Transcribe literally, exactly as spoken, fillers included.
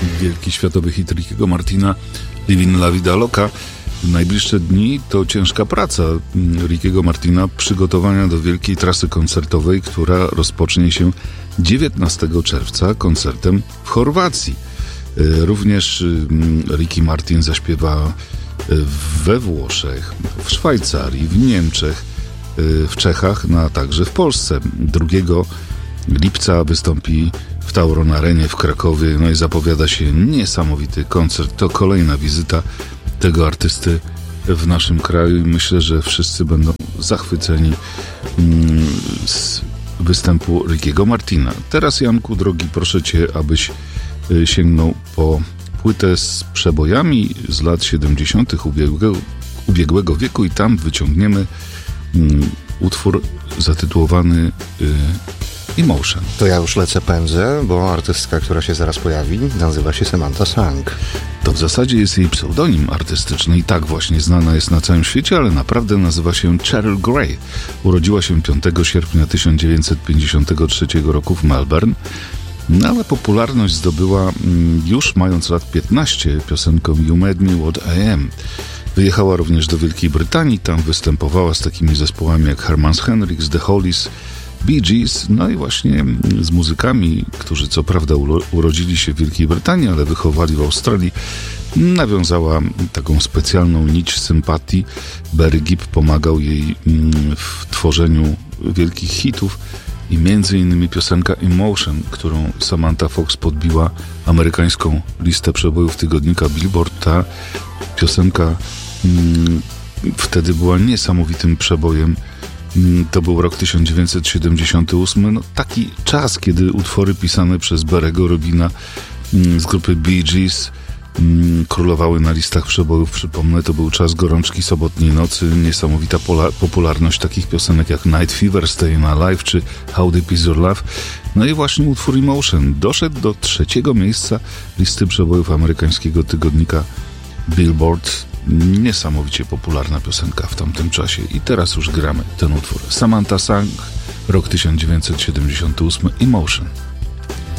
wielki światowy hit Rickiego Martina Livin La Vida Loca. Najbliższe dni to ciężka praca Rickiego Martina, przygotowania do wielkiej trasy koncertowej, która rozpocznie się dziewiętnastego czerwca koncertem w Chorwacji. Również Ricky Martin zaśpiewa we Włoszech, w Szwajcarii, w Niemczech, w Czechach, no a także w Polsce. drugiego lipca wystąpi w Tauron Arenie w Krakowie, no i zapowiada się niesamowity koncert. To kolejna wizyta tego artysty w naszym kraju i myślę, że wszyscy będą zachwyceni mm, z występu Rickiego Martina. Teraz, Janku, drogi, proszę cię, abyś y, sięgnął po płytę z przebojami z lat siedemdziesiątych ubiegłego, ubiegłego wieku i tam wyciągniemy mm, utwór zatytułowany y, Emotion. To ja już lecę pędzę, bo artystka, która się zaraz pojawi, nazywa się Samantha Sang. To w zasadzie jest jej pseudonim artystyczny i tak właśnie znana jest na całym świecie, ale naprawdę nazywa się Cheryl Gray. Urodziła się piątego sierpnia tysiąc dziewięćset pięćdziesiątego trzeciego roku w Melbourne, no ale popularność zdobyła już mając lat piętnaście piosenką You Made Me What I Am. Wyjechała również do Wielkiej Brytanii, tam występowała z takimi zespołami jak Herman's Hendrix, The Hollies, Bee Gees, no i właśnie z muzykami, którzy co prawda urodzili się w Wielkiej Brytanii, ale wychowali w Australii, nawiązała taką specjalną nić sympatii. Barry Gibb pomagał jej w tworzeniu wielkich hitów i między innymi piosenka Emotion, którą Samantha Fox podbiła amerykańską listę przebojów tygodnika Billboard. Ta piosenka mm, wtedy była niesamowitym przebojem. To był rok tysiąc dziewięćset siedemdziesiąty ósmy, no taki czas, kiedy utwory pisane przez Barry'ego Robina z grupy Bee Gees królowały na listach przebojów. Przypomnę, to był czas gorączki sobotniej nocy, niesamowita pola- popularność takich piosenek jak Night Fever, Staying Alive czy How Deep Is Your Love. No i właśnie utwór Emotion doszedł do trzeciego miejsca listy przebojów amerykańskiego tygodnika Billboard. Niesamowicie popularna piosenka w tamtym czasie i teraz już gramy ten utwór. Samantha Sang, rok tysiąc dziewięćset siedemdziesiąty ósmy, Emotion.